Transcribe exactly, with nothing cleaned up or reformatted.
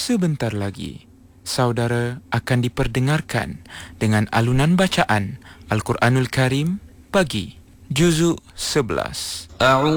Sebentar lagi, saudara akan diperdengarkan dengan alunan bacaan Al-Quranul Karim bagi juzuk sebelas.